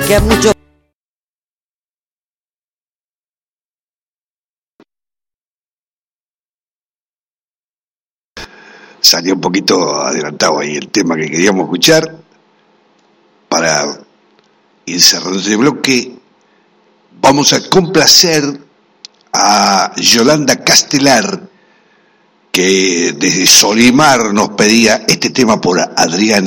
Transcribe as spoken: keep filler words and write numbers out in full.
que a muchos... Salió un poquito adelantado ahí el tema que queríamos escuchar. Para ir cerrando este bloque, vamos a complacer a Yolanda Castelar, que desde Solimar nos pedía este tema por Adriana